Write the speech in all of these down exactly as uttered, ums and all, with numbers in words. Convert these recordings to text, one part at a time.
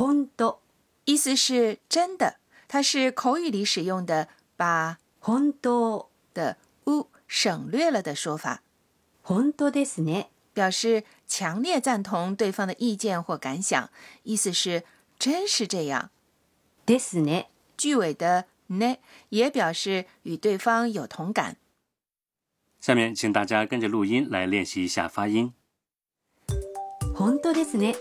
本当意思是真的，它是口语里使用的把本当的う省略了的说法。 本当ですね表示强烈赞同对方的意见或感想，意思是真是这样。 ですね句尾的ね也表示与对方有同感。 下面请大家跟着录音来练习一下发音。 本当ですね。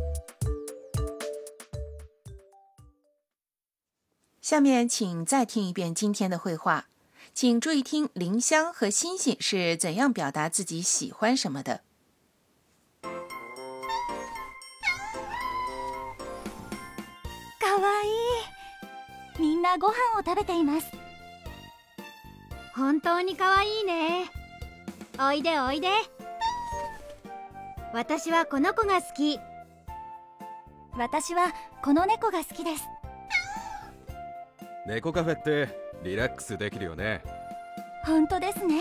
下面请再听一遍今天的绘画，请注意听林香和星星是怎样表达自己喜欢什么的。 かわいい。みんなご飯を食べています。本当にかわいいね。おいでおいで。私はこの子が好き。私はこの猫が好きです。 猫カフェってリラックスできるよね。 本当ですね。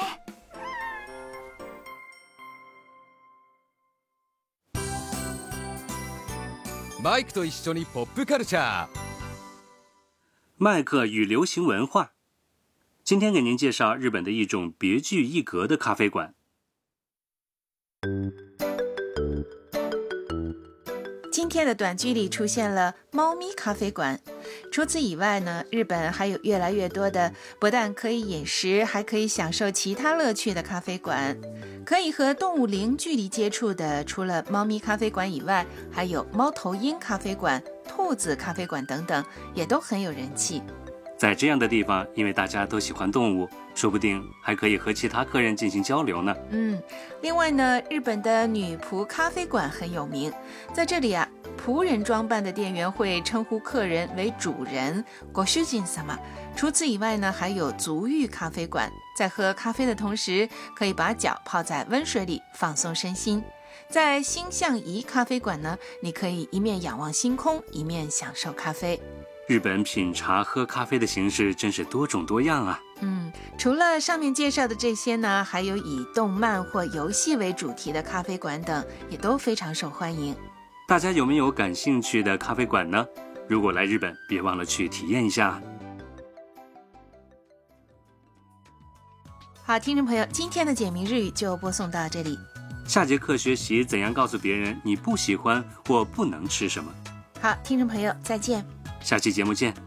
マイクと一緒にポップカルチャー。 麦克与流行文化。今天给您介绍日本的一种别具一格的咖啡馆。 今天的短剧里出现了猫咪咖啡馆。除此以外呢，日本还有越来越多的不但可以饮食，还可以享受其他乐趣的咖啡馆。可以和动物零距离接触的，除了猫咪咖啡馆以外，还有猫头鹰咖啡馆、兔子咖啡馆等等，也都很有人气。 在这样的地方，因为大家都喜欢动物，说不定还可以和其他客人进行交流呢。 嗯，另外呢，日本的女仆咖啡馆很有名，在这里啊，仆人装扮的店员会称呼客人为主人ご主人様。除此以外呢，还有足浴咖啡馆，在喝咖啡的同时，可以把脚泡在温水里放松身心。在星象仪咖啡馆呢，你可以一面仰望星空，一面享受咖啡。 日本品茶喝咖啡的形式真是多种多样啊。 嗯，除了上面介绍的这些呢，还有以动漫或游戏为主题的咖啡馆等，也都非常受欢迎。 大家有没有感兴趣的咖啡馆呢？如果来日本，别忘了去体验一下。 好，听众朋友，今天的简明日语就播送到这里。 下节课学习怎样告诉别人你不喜欢或不能吃什么。 好，听众朋友，再见。 下期节目见。